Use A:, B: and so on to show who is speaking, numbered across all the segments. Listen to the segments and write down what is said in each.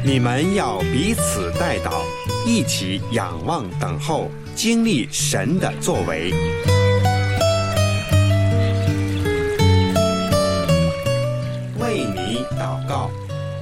A: 你们要彼此代祷，一起仰望等候，经历神的作为。为你祷告。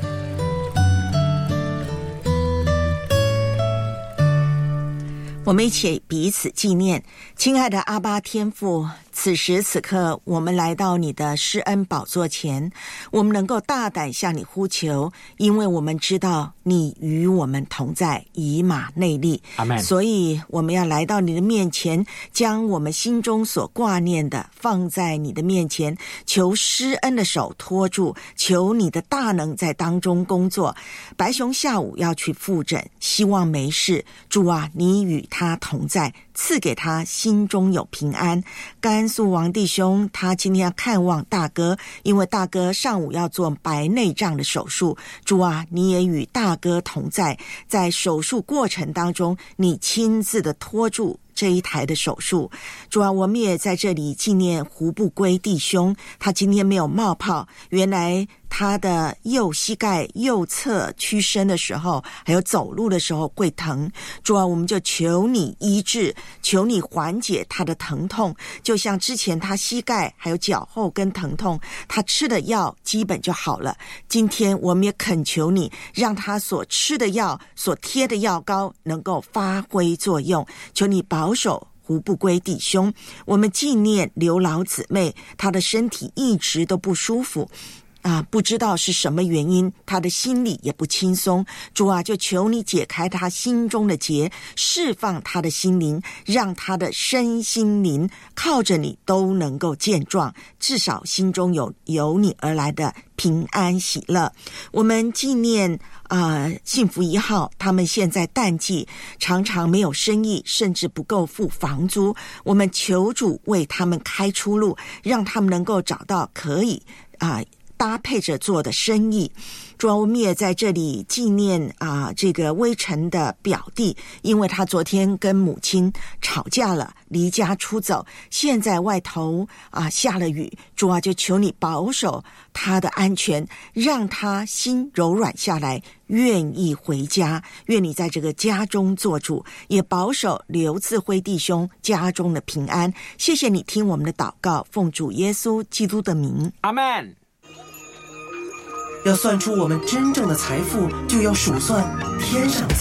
B: 我们一起彼此纪念。亲爱的阿爸天父，此时此刻我们来到你的施恩宝座前，我们能够大胆向你呼求，因为我们知道你与我们同在，以马内利。
C: 阿们。
B: 所以我们要来到你的面前，将我们心中所挂念的放在你的面前，求施恩的手托住，求你的大能在当中工作。白熊下午要去复诊，希望没事。主啊，你与他同在，赐给他心中有平安。甘肃王弟兄他今天要看望大哥，因为大哥上午要做白内障的手术。主啊，你也与大哥同在，在手术过程当中，你亲自的托住这一台的手术。主啊，我们也在这里纪念胡不归弟兄，他今天没有冒泡，原来他的右膝盖右侧屈伸的时候，还有走路的时候会疼。主啊，我们就求你医治，求你缓解他的疼痛，就像之前他膝盖还有脚后跟疼痛，他吃的药基本就好了。今天我们也恳求你，让他所吃的药所贴的药膏能够发挥作用，求你保守胡不归弟兄。我们纪念刘老姊妹，她的身体一直都不舒服不知道是什么原因，他的心里也不轻松。主啊，就求你解开他心中的结，释放他的心灵，让他的身心灵靠着你都能够健壮，至少心中有你而来的平安喜乐。我们纪念幸福1号，他们现在淡季，常常没有生意，甚至不够付房租。我们求主为他们开出路，让他们能够找到可以搭配着做的生意。主要我们也在这里纪念这个微尘的表弟，因为他昨天跟母亲吵架了，离家出走，现在外头下了雨。主啊，就求你保守他的安全，让他心柔软下来，愿意回家。愿你在这个家中做主，也保守刘志辉弟兄家中的平安。谢谢你听我们的祷告，奉主耶稣基督的名，
C: 阿们。
D: 要算出我们真正的财富，就要数算天上的